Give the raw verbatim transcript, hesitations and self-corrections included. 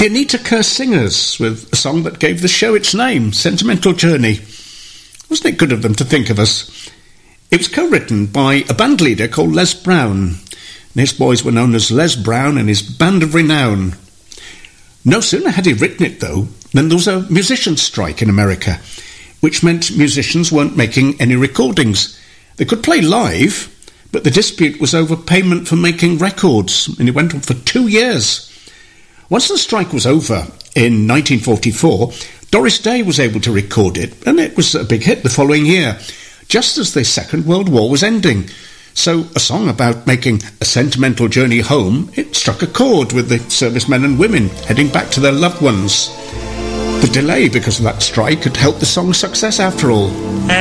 The Anita Kerr Singers, with a song that gave the show its name, Sentimental Journey. Wasn't it good of them to think of us? It was co-written by a band leader called Les Brown. And his boys were known as Les Brown and his Band of Renown. No sooner had he written it, though, than there was a musicians' strike in America, which meant musicians weren't making any recordings. They could play live, but the dispute was over payment for making records, and it went on for two years. Once the strike was over in nineteen forty-four, Doris Day was able to record it, and it was a big hit the following year, just as the Second World War was ending. So a song about making a sentimental journey home, it struck a chord with the servicemen and women heading back to their loved ones. The delay because of that strike had helped the song's success after all.